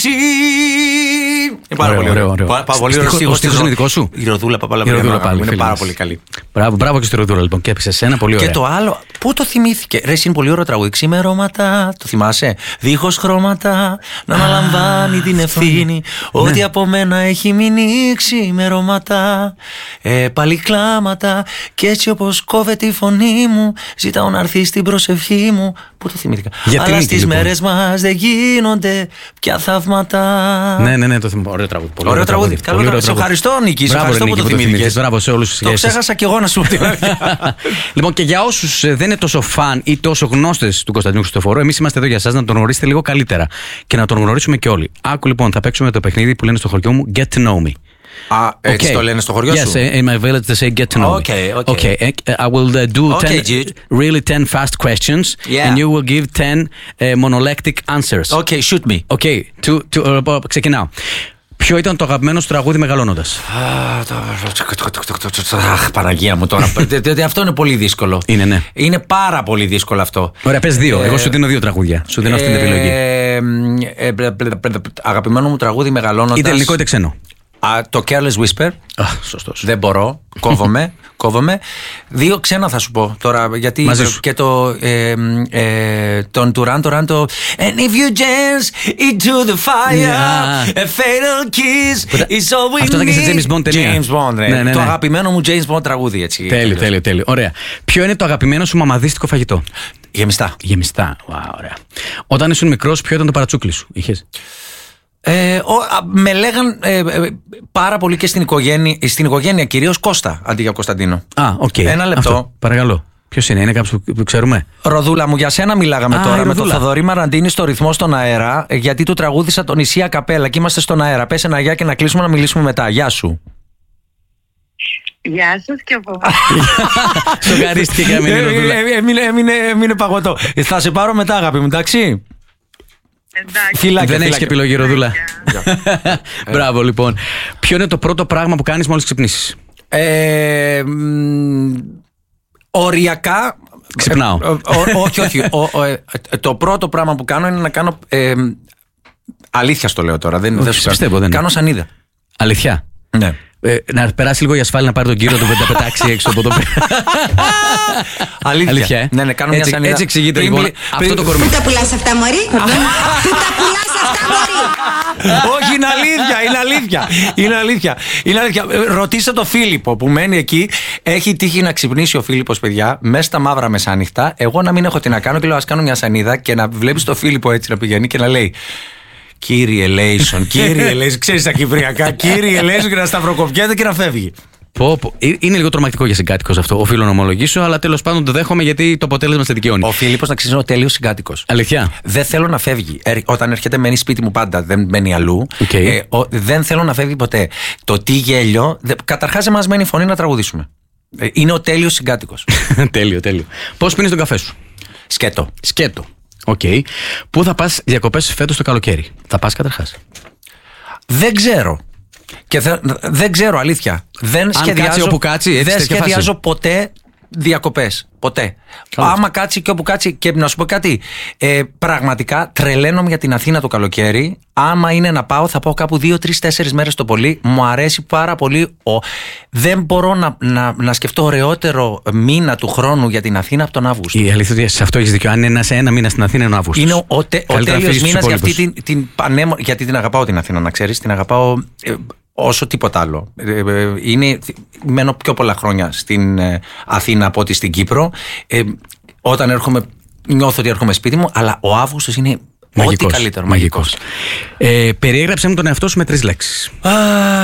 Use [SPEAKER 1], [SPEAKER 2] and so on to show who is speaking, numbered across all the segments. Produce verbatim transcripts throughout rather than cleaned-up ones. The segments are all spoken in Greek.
[SPEAKER 1] Είναι πάρα πολύ ωραίο.
[SPEAKER 2] Ο στίχος είναι δικό σου.
[SPEAKER 1] Η Ροδούλα Παπαλαπριά είναι πάρα πολύ καλή.
[SPEAKER 2] Μπράβο, μπράβο και στη Ροδούλα λοιπόν. Και έπεισε ένα πολύ ωραίο.
[SPEAKER 1] Και το άλλο, πού το θυμήθηκε. Ρε, είναι πολύ ωραίο τραγούδι. Ξημερώματα, το θυμάσαι. Δίχως χρώματα, να αναλαμβάνει την ευθύνη. Ότι από μένα έχει μείνει ξημερώματα. Πάλι κλάματα. Και έτσι όπως κόβεται η φωνή μου, ζητάω να έρθει στην προσευχή μου. Πού το θυμήθηκα. Αλλά στις μέρες μας δεν γίνονται πια θαύματα.
[SPEAKER 2] Ναι, ναι, ναι, το θυμάμαι. Ωραίο τραγούδι.
[SPEAKER 1] Ωραίο τραγούδι. Σε ευχαριστώ, Νίκη. Σε ευχαριστώ που το θυμήθηκες.
[SPEAKER 2] Μπράβο σε όλους.
[SPEAKER 1] Το ξέχασα κι εγώ να σου πω.
[SPEAKER 2] Λοιπόν, και για όσους δεν είναι τόσο φαν ή τόσο γνώστες του Κωνσταντίνου Χριστοφορού, εμείς είμαστε εδώ για εσάς να τον γνωρίσετε λίγο καλύτερα και να τον γνωρίσουμε και όλοι. Άκου λοιπόν, θα παίξουμε το παιχνίδι που λένε στο χωριό μου Get to know me.
[SPEAKER 1] Α, έτσι okay. Το λένε στο χωριό
[SPEAKER 2] yes,
[SPEAKER 1] σου.
[SPEAKER 2] Yes, in my village they say get to know
[SPEAKER 1] okay,
[SPEAKER 2] me.
[SPEAKER 1] Okay,
[SPEAKER 2] okay. I will uh, do
[SPEAKER 1] okay,
[SPEAKER 2] ten,
[SPEAKER 1] Jude.
[SPEAKER 2] really ten fast questions,
[SPEAKER 1] yeah.
[SPEAKER 2] and you will give ten uh, monolectic answers.
[SPEAKER 1] Okay, shoot me.
[SPEAKER 2] Okay, to, to, uh, ξεκινάω. Ποιο ήταν το αγαπημένο σου τραγούδι μεγαλώνοντας?
[SPEAKER 1] Αχ, Παναγία μου τώρα. Αυτό είναι πολύ δύσκολο.
[SPEAKER 2] Είναι, ναι.
[SPEAKER 1] Είναι πάρα πολύ δύσκολο αυτό.
[SPEAKER 2] Ωραία, πες δύο. Εγώ σου δίνω δύο τραγούδια. Σου δίνω αυτή την επιλογή.
[SPEAKER 1] Αγαπημένο μου τραγούδι μεγαλώνοντας.
[SPEAKER 2] Είτε ελληνικό είτε ξένο.
[SPEAKER 1] Α, το Careless Whisper.
[SPEAKER 2] Α, σωστός.
[SPEAKER 1] Δεν μπορώ. Κόβομαι. Κόβομαι. Δύο ξένα θα σου πω τώρα. Γιατί και το. Ε, ε, τον Duran Duran το. And if you dance into the fire, yeah. A fatal kiss is all we
[SPEAKER 2] αυτό
[SPEAKER 1] need.
[SPEAKER 2] Αυτό ήταν και σε James Bond ταινία.
[SPEAKER 1] James Bond, ναι. Ναι, ναι, το ναι. Αγαπημένο μου James Bond τραγούδι, έτσι.
[SPEAKER 2] Τέλειο, τέλειο, τέλειο. Ωραία. Ποιο είναι το αγαπημένο σου μαμαδίστικο φαγητό?
[SPEAKER 1] Γεμιστά.
[SPEAKER 2] Γεμιστά. Wow, ωραία. Όταν ήσουν μικρός, ποιο ήταν το παρατσούκλι σου? Είχες?
[SPEAKER 1] Ε, ο, α, με λέγαν ε, ε, πάρα πολύ και στην οικογένεια, στην οικογένεια κυρίως Κώστα αντί για Κωνσταντίνο.
[SPEAKER 2] Α, οκ. Okay.
[SPEAKER 1] Ένα λεπτό. Αυτό,
[SPEAKER 2] παρακαλώ. Ποιος είναι, είναι κάποιος που ξέρουμε?
[SPEAKER 1] Ροδούλα μου, για σένα μιλάγαμε
[SPEAKER 2] Α,
[SPEAKER 1] τώρα με τον Θοδωρή Μαραντίνη στο ρυθμό στον αέρα, γιατί του τραγούδισα το νησί ακαπέλα και είμαστε στον αέρα. Πες ένα γεια και να κλείσουμε να μιλήσουμε μετά. Γεια σου.
[SPEAKER 3] Γεια σας και από
[SPEAKER 2] Σοκαρίστηκε και έμεινε η Ροδούλα.
[SPEAKER 1] Έμεινε παγωτό. Θα σε πάρω μετά, αγάπη μου, εντάξει.
[SPEAKER 3] Εντάξει.
[SPEAKER 1] Φυλάκια,
[SPEAKER 2] δεν έχεις και επιλογή, Ροδούλα. Μπράβο, λοιπόν. Ποιο είναι το πρώτο πράγμα που κάνεις μόλις ξυπνήσεις?
[SPEAKER 1] Ε, μ, οριακά.
[SPEAKER 2] Ξυπνάω.
[SPEAKER 1] Ε, ό, όχι, όχι. Ο, ο, ε, το πρώτο πράγμα που κάνω είναι να κάνω. Ε, αλήθεια στο λέω τώρα. Δεν,
[SPEAKER 2] όχι,
[SPEAKER 1] δεν σου
[SPEAKER 2] πιστεύω, δεν
[SPEAKER 1] κάνω σανίδα.
[SPEAKER 2] Αλήθεια?
[SPEAKER 1] Ναι.
[SPEAKER 2] Ε, να περάσει λίγο η ασφάλεια να πάρει τον κύριο του και να πετάξει έξω από το πέρα.
[SPEAKER 1] Αλήθεια.
[SPEAKER 2] Αλήθεια, ε?
[SPEAKER 1] Ναι, ναι, κάνω
[SPEAKER 2] έτσι,
[SPEAKER 1] μια σανίδα.
[SPEAKER 2] Έτσι εξηγείται πριν, λοιπόν πριν, αυτό το κορμί.
[SPEAKER 4] Πού τα πουλάς αυτά, μωρή? Πού τα πουλάς αυτά, μωρή?
[SPEAKER 1] Όχι, είναι αλήθεια, είναι αλήθεια. Είναι αλήθεια. Είναι αλήθεια. Ρωτήστε το Φίλιππο που μένει εκεί. Έχει τύχει να ξυπνήσει ο Φίλιππος, παιδιά, μέσα στα μαύρα μεσάνυχτα. Εγώ να μην έχω τι να κάνω και λέω: ας κάνω μια σανίδα και να βλέπεις το Φίλιππο έτσι να πηγαίνει και να λέει: Κύριε Λέισον, κύριε Λέισον, ξέρεις τα κυπριακά, κύριε Λέισον, και να σταυροκοπιέται και να φεύγει.
[SPEAKER 2] Πω, πω. Είναι λίγο τρομακτικό για συγκάτοικος αυτό, οφείλω να ομολογήσω, αλλά τέλος πάντων το δέχομαι γιατί το αποτέλεσμα σε δικαιώνει.
[SPEAKER 1] Ο Φίλιππος, να ξέρεις, είναι ο τέλειος συγκάτοικος.
[SPEAKER 2] Αλήθεια.
[SPEAKER 1] Δεν θέλω να φεύγει. Ε, όταν έρχεται, μένει σπίτι μου πάντα, δεν μένει αλλού.
[SPEAKER 2] Okay.
[SPEAKER 1] Ε, ο, δεν θέλω να φεύγει ποτέ. Το τι γέλιο. Καταρχάς, εμάς μένει φωνή να τραγουδήσουμε. Ε, είναι ο τέλειος συγκάτοικος.
[SPEAKER 2] Τέλειο, τέλειο. Πώς πίνεις τον καφέ σου?
[SPEAKER 1] Σκέτο.
[SPEAKER 2] Σκέτο. Οκ. Okay. Πού θα πας διακοπές φέτος το καλοκαίρι? Θα πας καταρχάς?
[SPEAKER 1] Δεν ξέρω. Και θε, δεν ξέρω, αλήθεια. Δεν
[SPEAKER 2] Αν
[SPEAKER 1] σχεδιάζω,
[SPEAKER 2] κάτσει όπου κάτσει, έτσι,
[SPEAKER 1] δεν σχεδιάζω φάση. Ποτέ διακοπές. Ποτέ. Καλώς. Άμα κάτσει και όπου κάτσει. Και να σου πω κάτι. Ε, πραγματικά τρελαίνομαι για την Αθήνα το καλοκαίρι. Άμα είναι να πάω, θα πάω κάπου δύο, τρεις, τέσσερις μέρες το πολύ. Μου αρέσει πάρα πολύ. Ο... Δεν μπορώ να, να, να σκεφτώ ωραιότερο μήνα του χρόνου για την Αθήνα από τον Αύγουστο.
[SPEAKER 2] Η αλήθεια είναι ότι σε αυτό έχεις δίκιο. Αν είναι σε ένα μήνα στην Αθήνα, είναι ο Αύγουστος.
[SPEAKER 1] Είναι ο, ο, τε, ο τέλειος μήνας για αυτή την, την πανέμο... Γιατί την αγαπάω την Αθήνα, να ξέρεις. Την αγαπάω. Ε, όσο τίποτα άλλο. Είναι, μένω πιο πολλά χρόνια στην Αθήνα από ότι στην Κύπρο. Ε, όταν έρχομαι, νιώθω ότι έρχομαι σπίτι μου, αλλά ο Αύγουστος είναι μαγικός, ό,τι καλύτερο.
[SPEAKER 2] Μαγικός. Ε, περιέγραψε μου τον εαυτό σου με τρεις λέξεις.
[SPEAKER 1] Α,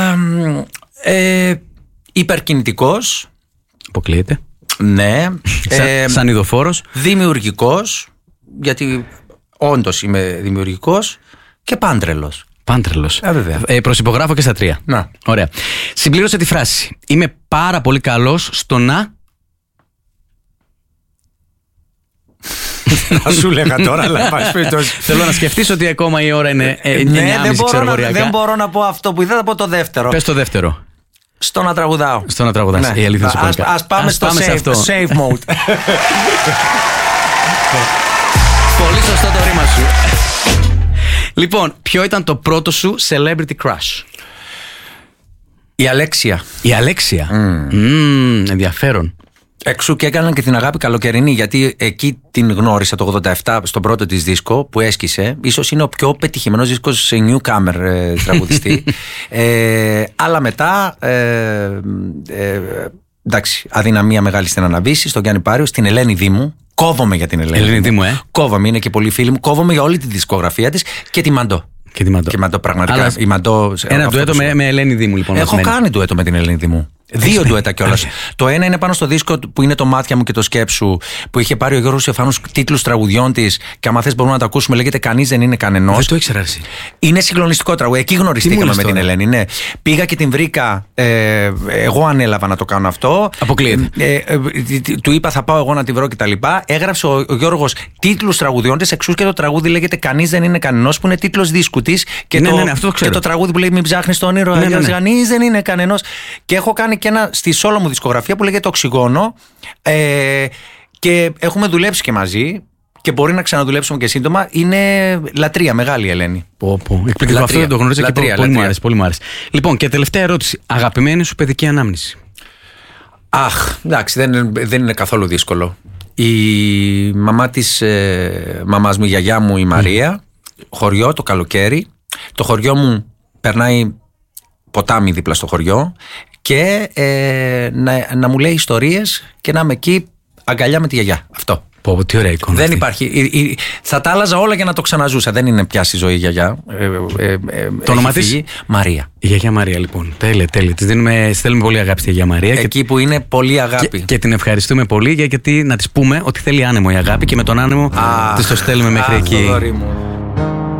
[SPEAKER 1] ε, υπερκινητικός.
[SPEAKER 2] Αποκλείεται.
[SPEAKER 1] Ναι.
[SPEAKER 2] Σαν, ε, σαν ειδοφόρος.
[SPEAKER 1] Δημιουργικός, γιατί όντως είμαι δημιουργικός, και πάντρελος.
[SPEAKER 2] Πάντρελος.
[SPEAKER 1] Ε,
[SPEAKER 2] ε, προσυπογράφω και στα τρία.
[SPEAKER 1] Να.
[SPEAKER 2] Ωραία. Συμπλήρωσε τη φράση. Είμαι πάρα πολύ καλός στο να.
[SPEAKER 1] Να σου λέγα τώρα, αλλά
[SPEAKER 2] θέλω να σκεφτείς ότι ακόμα η ώρα είναι εννιά και μισή ξεροβοριακά.
[SPEAKER 1] Δεν μπορώ να πω αυτό που ήθελα να πω το δεύτερο.
[SPEAKER 2] Πες το δεύτερο.
[SPEAKER 1] Στο να τραγουδάω.
[SPEAKER 2] Στο να τραγουδάς.
[SPEAKER 1] Ναι.
[SPEAKER 2] Η αλήθεια σου
[SPEAKER 1] ας, ας πάμε ας στο πάμε save, save mode.
[SPEAKER 2] Πολύ σωστό το ρήμα σου. Λοιπόν, ποιο ήταν το πρώτο σου celebrity crush?
[SPEAKER 1] Η Αλέξια.
[SPEAKER 2] Η Αλέξια. Mm. Mm, ενδιαφέρον.
[SPEAKER 1] Εξού και έκαναν και την αγάπη καλοκαιρινή, γιατί εκεί την γνώρισα το ογδόντα επτά στον πρώτο της δίσκο που έσκησε. Ίσως είναι ο πιο πετυχημένος δίσκος σε newcomer ε, τραγουδιστή. ε, αλλά μετά, ε, ε, εντάξει, αδυναμία μεγάλη στην Αναβίση, στον Γιάννη Πάριο, στην Ελένη Δήμου. Κόβομαι για την Ελένη,
[SPEAKER 2] Ελένη Δήμου, ε.
[SPEAKER 1] Κόβομαι, είναι και πολλοί φίλοι μου. Κόβομαι για όλη τη δισκογραφία της και τη Μαντό.
[SPEAKER 2] Και τη Μαντό.
[SPEAKER 1] Και Μαντό, πραγματικά.
[SPEAKER 2] Αλλά...
[SPEAKER 1] Η Μαντό,
[SPEAKER 2] ένα ντουέτο με, με Ελένη Δήμου, λοιπόν.
[SPEAKER 1] Έχω
[SPEAKER 2] βασμένη.
[SPEAKER 1] κάνει ντουέτο με την Ελένη Δήμου. Δύο ντουέτα κιόλας. Το ένα είναι πάνω στο δίσκο που είναι το Μάτια μου και το Σκέψου, που είχε πάρει ο Γιώργος Στεφάνους τίτλους τραγουδιών της. Και άμα θες μπορούμε να το ακούσουμε. Λέγεται Κανείς δεν είναι κανενός.
[SPEAKER 2] Δεν το ήξερα εσύ.
[SPEAKER 1] Είναι συγκλονιστικό τραγούδι. Εκεί γνωριστήκαμε με την Ελένη. Ναι. Πήγα και την βρήκα. Ε, εγώ ανέλαβα να το κάνω αυτό.
[SPEAKER 2] Αποκλείεται.
[SPEAKER 1] Ε, ε, ε, του είπα θα πάω εγώ να τη βρω κτλ. Έγραψε ο, ο Γιώργος τίτλους τραγουδιών της. Εξού και το τραγούδι λέγεται Κανείς δεν είναι κανενός, που είναι τίτλος δίσκου της. Και,
[SPEAKER 2] ναι,
[SPEAKER 1] το,
[SPEAKER 2] ναι, ναι, αυτό το ξέρω.
[SPEAKER 1] και το τραγούδι που λέει Μην ψάχνεις τον ήρωα.
[SPEAKER 2] Ναι, ναι, ναι.
[SPEAKER 1] Κανείς δεν είναι κανενός. Και έχω κάνει και ένα στη solo μου δισκογραφία που λέγεται Οξυγόνο. Ε, και έχουμε δουλέψει και μαζί. Και μπορεί να ξαναδουλέψουμε και σύντομα. Είναι λατρεία, μεγάλη η Ελένη.
[SPEAKER 2] Πω, πω. Εκπληκτικό. Αυτό δεν το γνωρίζω και πολύ, πολύ μου άρεσε, πολύ μου άρεσε. Λοιπόν, και τελευταία ερώτηση. Αγαπημένη σου παιδική ανάμνηση?
[SPEAKER 1] Αχ, εντάξει, δεν, δεν είναι καθόλου δύσκολο. Η μαμά της ε, μαμάς μου, η γιαγιά μου, η Μαρία, mm. χωριό το καλοκαίρι. Το χωριό μου περνάει ποτάμι δίπλα στο χωριό. Και ε, να, να μου λέει ιστορίες και να είμαι εκεί αγκαλιά με τη γιαγιά. Αυτό.
[SPEAKER 2] Πω, τι ωραία εικόνα.
[SPEAKER 1] Δεν
[SPEAKER 2] αυτή.
[SPEAKER 1] υπάρχει. Η, η, θα τα άλλαζα όλα για να το ξαναζούσα. Δεν είναι πια στη ζωή η γιαγιά. Ε, ε, ε,
[SPEAKER 2] το όνομα της?
[SPEAKER 1] Μαρία.
[SPEAKER 2] Η γιαγιά Μαρία, λοιπόν. Τέλεια, τέλεια. Της δίνουμε, στέλνουμε πολύ αγάπη στη γιαγιά Μαρία.
[SPEAKER 1] Εκεί και, που είναι πολύ αγάπη.
[SPEAKER 2] Και, και την ευχαριστούμε πολύ, γιατί να της πούμε ότι θέλει άνεμο η αγάπη και με τον άνεμο της το στέλνουμε μέχρι
[SPEAKER 1] α,
[SPEAKER 2] εκεί.
[SPEAKER 1] Θοδωρή μου.